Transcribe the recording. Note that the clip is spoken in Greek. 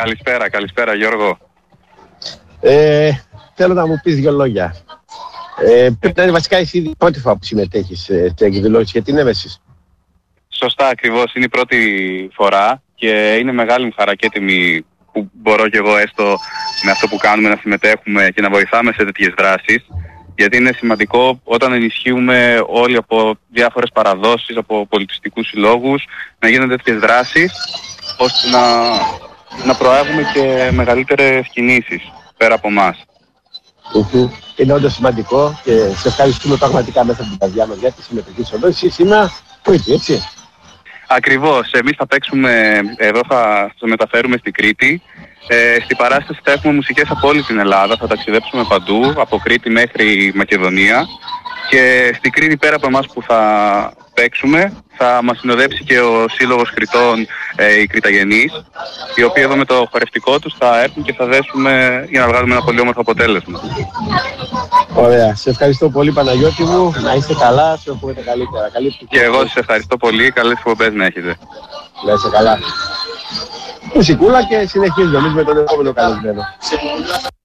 Καλησπέρα Γιώργο. Θέλω να μου πεις δύο λόγια. Πρέπει να είναι βασικά εσύ η πρώτη φορά που συμμετέχεις στην εκδηλώση για την έμεση. Σωστά, ακριβώς. Είναι η πρώτη φορά και είναι μεγάλη μου χαρά και τιμή που μπορώ κι εγώ έστω με αυτό που κάνουμε να συμμετέχουμε και να βοηθάμε σε τέτοιες δράσεις. Γιατί είναι σημαντικό όταν ενισχύουμε όλοι από διάφορες παραδόσεις, από πολιτιστικούς συλλόγους, να γίνονται τέτοιες δράσεις ώστε να προάγουμε και μεγαλύτερες κινήσεις πέρα από εμάς. Είναι όντως σημαντικό και σε ευχαριστούμε πραγματικά μέσα από την καρδιά μας για τη συμμετοχή σου εδώ. Εσύ σήμερα Κρήτη, έτσι? Ακριβώς. Εμείς θα παίξουμε, εδώ θα το μεταφέρουμε στην Κρήτη. Στην παράσταση θα έχουμε μουσικές από όλη την Ελλάδα, θα ταξιδέψουμε παντού, από Κρήτη μέχρι Μακεδονία. Και στην Κρήτη πέρα από εμάς που θα παίξουμε, θα μας συνοδεύσει και ο Σύλλογος Κρητών οι Κρηταγενείς, οι οποίοι εδώ με το χορευτικό τους θα έρθουν και θα δέσουμε για να βγάλουμε ένα πολύ όμορφο αποτέλεσμα. Ωραία. Σε ευχαριστώ πολύ Παναγιώτη μου. Να είστε καλά, σε ευχόμαι τα καλύτερα. Και εγώ σας ευχαριστώ πολύ. Καλές εκπομπές να έχετε. Να είστε καλά. Μουσικούλα και συνεχίζουμε εμείς με τον επόμενο καλεσμένο.